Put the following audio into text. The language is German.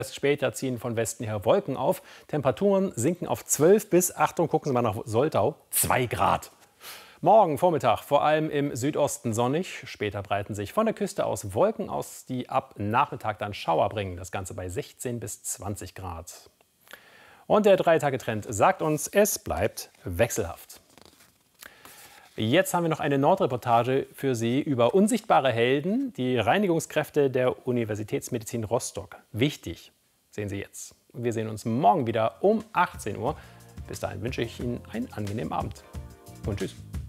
Erst später ziehen von Westen her Wolken auf. Temperaturen sinken auf 12 bis, Achtung, gucken Sie mal nach Soltau, 2 Grad. Morgen Vormittag vor allem im Südosten sonnig. Später breiten sich von der Küste aus Wolken aus, die ab Nachmittag dann Schauer bringen. Das Ganze bei 16 bis 20 Grad. Und der 3-Tage-Trend sagt uns, es bleibt wechselhaft. Jetzt haben wir noch eine Nordreportage für Sie über unsichtbare Helden, die Reinigungskräfte der Universitätsmedizin Rostock. Wichtig, sehen Sie jetzt. Wir sehen uns morgen wieder um 18 Uhr. Bis dahin wünsche ich Ihnen einen angenehmen Abend und tschüss.